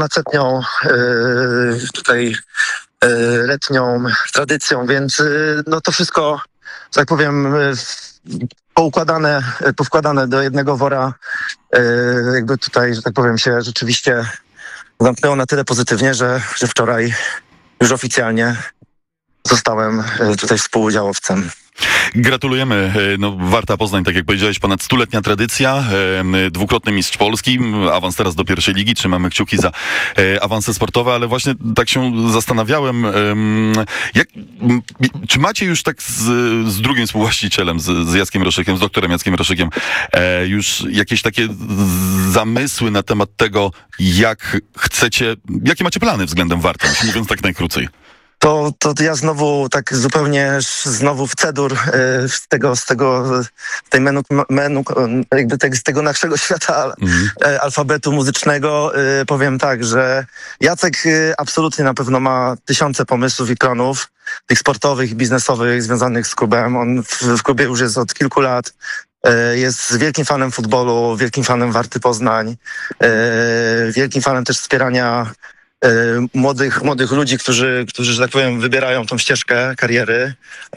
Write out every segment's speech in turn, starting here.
ponadsetnią tutaj letnią tradycją, więc no to wszystko, że tak powiem, powkładane do jednego wora, jakby tutaj, że tak powiem, się rzeczywiście zamknęło na tyle pozytywnie, że wczoraj już oficjalnie zostałem tutaj współudziałowcem. Gratulujemy. No, Warta Poznań, tak jak powiedziałeś, ponad 100-letnia tradycja, dwukrotny mistrz Polski, awans teraz do pierwszej ligi, trzymamy kciuki za awanse sportowe, ale właśnie tak się zastanawiałem, czy macie już tak z drugim współwłaścicielem, z Jackiem Roszykiem, z doktorem Jackiem Roszykiem, już jakieś takie zamysły na temat tego, jakie macie plany względem Warty, mówiąc tak najkrócej? To ja znowu tak zupełnie w cedur z tego naszego świata alfabetu muzycznego powiem tak, że Jacek absolutnie na pewno ma tysiące pomysłów i planów, tych sportowych i biznesowych związanych z klubem. On w klubie już jest od kilku lat. Jest wielkim fanem futbolu, wielkim fanem Warty Poznań, wielkim fanem też wspierania młodych ludzi, którzy, że tak powiem, wybierają tą ścieżkę kariery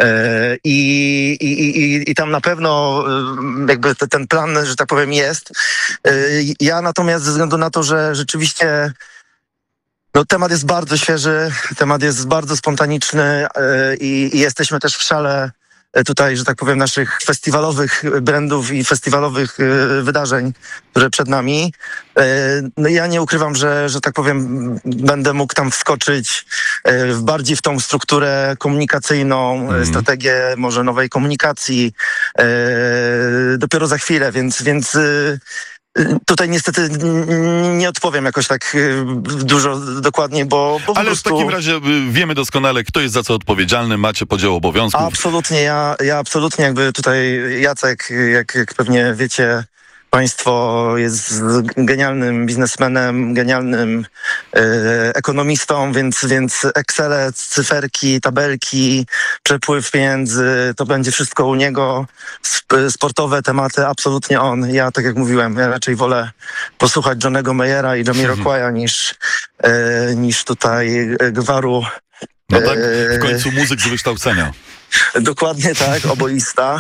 i tam na pewno jakby ten plan, że tak powiem, jest. Ja natomiast ze względu na to, że rzeczywiście no, temat jest bardzo świeży, temat jest bardzo spontaniczny i jesteśmy też w szale tutaj, że tak powiem, naszych festiwalowych brandów i festiwalowych wydarzeń, które przed nami. No ja nie ukrywam, że tak powiem, będę mógł tam wskoczyć bardziej w tą strukturę komunikacyjną, strategię może nowej komunikacji dopiero za chwilę, więc tutaj niestety nie odpowiem jakoś tak dużo dokładnie, bo po ale prostu... w takim razie wiemy doskonale, kto jest za co odpowiedzialny, macie podział obowiązków. Absolutnie, ja absolutnie jakby tutaj Jacek, jak pewnie wiecie państwo, jest genialnym biznesmenem, genialnym ekonomistą, więc Excele, cyferki, tabelki, przepływ pieniędzy, to będzie wszystko u niego. Sportowe tematy, absolutnie on. Ja, tak jak mówiłem, ja raczej wolę posłuchać Johnego Mayera i Jamiroquai'a niż tutaj gwaru. No tak, w końcu muzyk z wykształcenia. Dokładnie tak, oboista.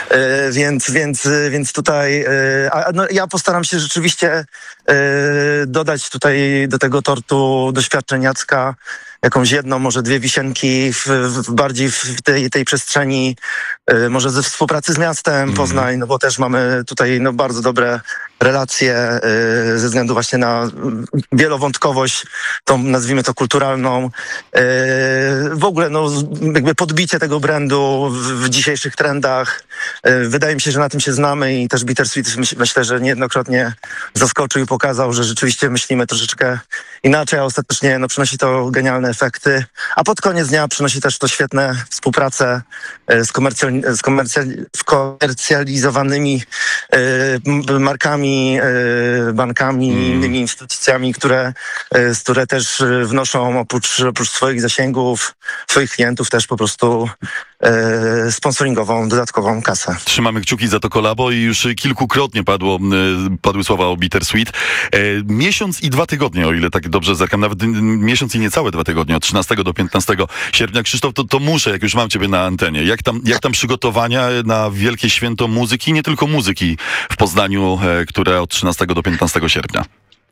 Więc tutaj no, ja postaram się rzeczywiście dodać tutaj do tego tortu doświadczeń Jacka jakąś jedną, może dwie wisienki bardziej w tej przestrzeni, może ze współpracy z miastem Poznań, no bo też mamy tutaj no, bardzo dobre relacje ze względu właśnie na wielowątkowość, tą nazwijmy to kulturalną. W ogóle no, jakby podbicie tego brandu w dzisiejszych trendach. Wydaje mi się, że na tym się znamy i też Bittersweet myślę, że niejednokrotnie zaskoczył i pokazał, że rzeczywiście myślimy troszeczkę inaczej, a ostatecznie no, przynosi to genialne efekty. A pod koniec dnia przynosi też to świetne współpracę z komercjalizowanymi markami, bankami, innymi instytucjami, które też wnoszą oprócz swoich zasięgów, swoich klientów też po prostu sponsoringową, dodatkową kasę. Trzymamy kciuki za to kolabo i już kilkukrotnie padły słowa o Bittersweet. Miesiąc i 2 tygodnie, o ile tak dobrze zerkam, nawet miesiąc i niecałe 2 tygodnie, od 13 do 15 sierpnia. Krzysztof, to muszę, jak już mam ciebie na antenie. Jak tam przygotowania na wielkie święto muzyki, nie tylko muzyki w Poznaniu, które od 13 do 15 sierpnia?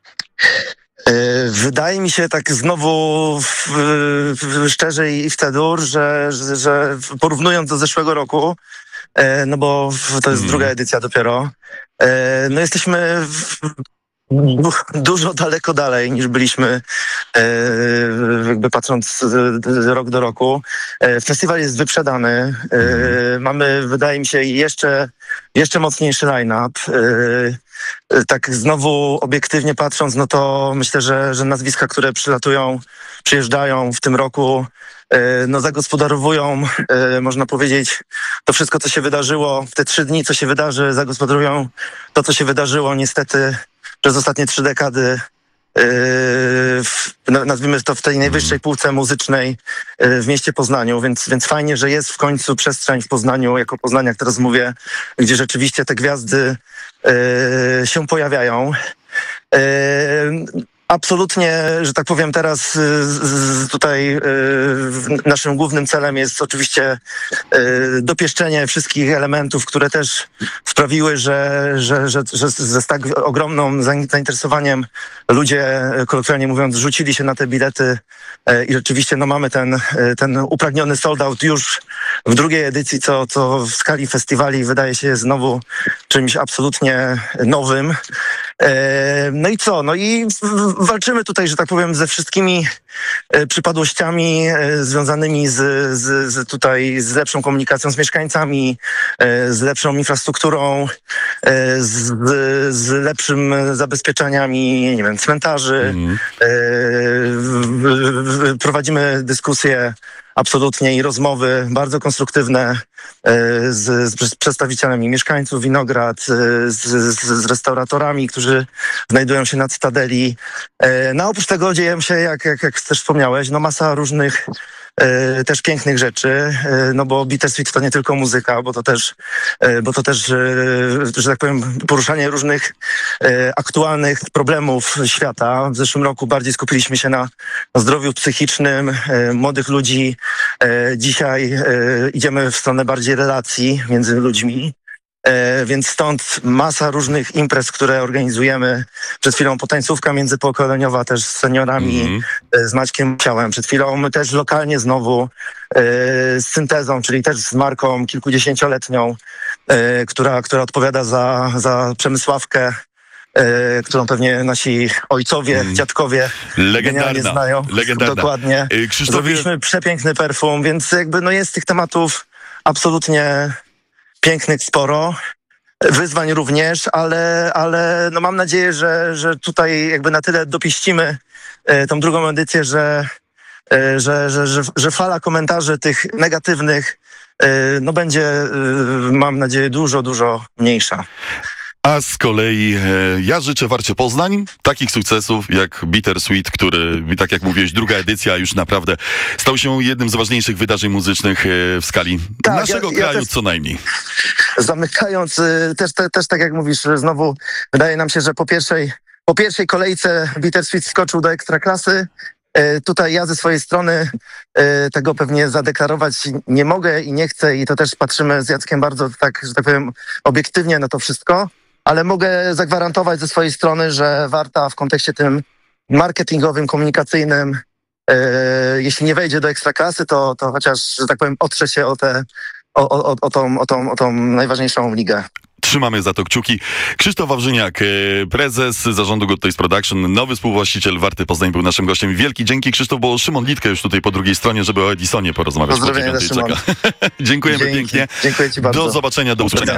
Wydaje mi się tak znowu szczerze i w cedur, że porównując do zeszłego roku, no bo to jest druga edycja dopiero, no jesteśmy dużo daleko dalej niż byliśmy jakby patrząc rok do roku. Festiwal jest wyprzedany. Mamy, wydaje mi się, jeszcze mocniejszy line-up. Tak znowu obiektywnie patrząc, no to myślę, że nazwiska, które przyjeżdżają w tym roku, no zagospodarowują, można powiedzieć, to wszystko, co się wydarzyło w te 3 dni, co się wydarzy, zagospodarują to, co się wydarzyło niestety przez ostatnie 3 dekady, nazwijmy to w tej najwyższej półce muzycznej w mieście Poznaniu, więc fajnie, że jest w końcu przestrzeń w Poznaniu, jako Poznaniak teraz mówię, gdzie rzeczywiście te gwiazdy się pojawiają. absolutnie, że tak powiem, teraz tutaj naszym głównym celem jest oczywiście dopieszczenie wszystkich elementów, które też sprawiły, że z tak ogromnym zainteresowaniem ludzie, kolokwialnie mówiąc, rzucili się na te bilety i rzeczywiście no, mamy ten upragniony sold out już w drugiej edycji, co w skali festiwali wydaje się znowu czymś absolutnie nowym. No i co? No i walczymy tutaj, że tak powiem, ze wszystkimi przypadłościami związanymi z lepszą komunikacją z mieszkańcami, z lepszą infrastrukturą, z lepszym zabezpieczeniami, nie wiem, cmentarzy. Prowadzimy dyskusje absolutnie i rozmowy bardzo konstruktywne z przedstawicielami mieszkańców Winograd, z restauratorami, którzy znajdują się na Cytadeli. No oprócz tego dzieje się, jak też wspomniałeś, no masa różnych też pięknych rzeczy, no bo Bittersweet to nie tylko muzyka, bo to też, że tak powiem, poruszanie różnych aktualnych problemów świata. W zeszłym roku bardziej skupiliśmy się na zdrowiu psychicznym młodych ludzi. Dzisiaj idziemy w stronę bardziej relacji między ludźmi. Więc stąd masa różnych imprez, które organizujemy. Przed chwilą potańcówka międzypokoleniowa też z seniorami, z Maćkiem Ciałem. Przed chwilą też lokalnie znowu z Syntezą, czyli też z marką kilkudziesięcioletnią, która odpowiada za Przemysławkę, którą pewnie nasi ojcowie, dziadkowie genialnie znają. Legendarna. Dokładnie. Krzysztofie... Zrobiliśmy przepiękny perfum, więc jakby no jest tych tematów absolutnie pięknych sporo, wyzwań również, ale no mam nadzieję, że tutaj jakby na tyle dopieścimy tą drugą edycję, że fala komentarzy tych negatywnych no będzie, mam nadzieję, dużo mniejsza. A z kolei ja życzę Warcie Poznań takich sukcesów jak Bittersweet, który, tak jak mówiłeś, druga edycja już naprawdę stał się jednym z ważniejszych wydarzeń muzycznych w skali naszego kraju też, co najmniej. Zamykając, też tak jak mówisz, znowu wydaje nam się, że po pierwszej kolejce Bittersweet skoczył do ekstraklasy. Tutaj ja ze swojej strony tego pewnie zadeklarować nie mogę i nie chcę i to też patrzymy z Jackiem bardzo tak, że tak powiem, obiektywnie na to wszystko. Ale mogę zagwarantować ze swojej strony, że Warta w kontekście tym marketingowym, komunikacyjnym, jeśli nie wejdzie do ekstraklasy, to chociaż, że tak powiem, otrze się o tą najważniejszą ligę. Trzymamy za to kciuki. Krzysztof Wawrzyniak, prezes zarządu Good Taste Production, nowy współwłaściciel Warty Poznań był naszym gościem. Wielki dzięki, Krzysztof, bo Szymon Litka już tutaj po drugiej stronie, żeby o Edisonie porozmawiać. Pozdrowienia, Szymon. Dziękujemy pięknie. Dziękuję ci bardzo. Do zobaczenia, do usłyszenia.